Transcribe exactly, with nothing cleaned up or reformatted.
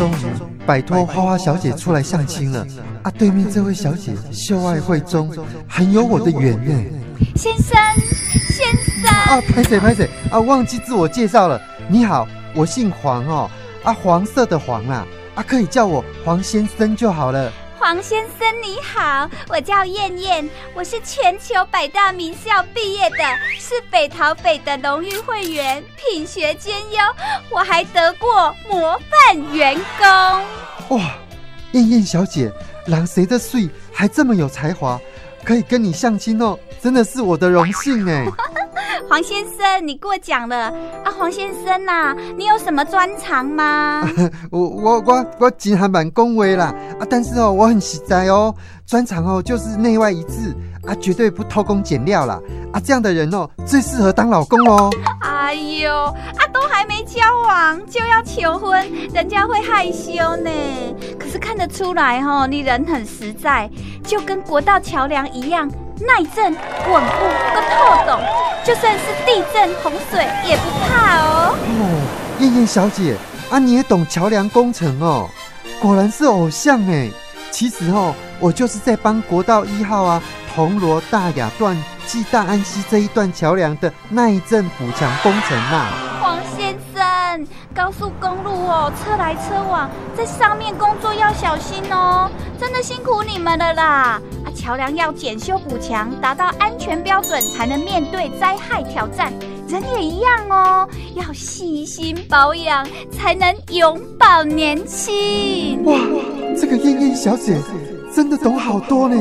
终于摆脱花花小姐出来相亲了啊！对面这位小姐秀爱慧中，很有我的缘呢。 先生，先生啊，拍谁拍谁啊！忘记自我介绍了。你好，我姓黄哦，啊，黄色的黄啦，啊，可以叫我黄先生就好了。 黄先生你好，我叫燕燕，我是全球百大名校毕业的，是北桃北的荣誉会员，品学兼优，我还得过模范员工。 哇，燕燕小姐，人谁的水还这么有才华，可以跟你相亲哦，真的是我的荣幸哎。 黄先生，你过奖了啊！黄先生啊，你有什么专长吗？ 我我我我真还蛮恭维啦啊！但是哦，我很实在哦，专长哦就是内外一致啊，绝对不偷工减料啦啊！这样的人哦，最适合当老公哦。 哎呦啊，都还没交往就要求婚，人家会害羞呢。可是看得出来哦，你人很实在，就跟国道桥梁一样。耐震、稳固、跟透懂，就算是地震、洪水也不怕哦。 哦，燕燕小姐啊，你也懂桥梁工程哦，果然是偶像哎。其实哦，我就是在帮国道一号啊，铜锣大雅段暨大安溪这一段桥梁的耐震补强工程啊。 黄先生，高速公路哦，车来车往，在上面工作要小心哦，真的辛苦你们了啦。啊，桥梁要检修补强，达到安全标准，才能面对灾害挑战。人也一样哦，要细心保养，才能永葆年轻。 哇，这个燕燕小姐真的懂好多呢。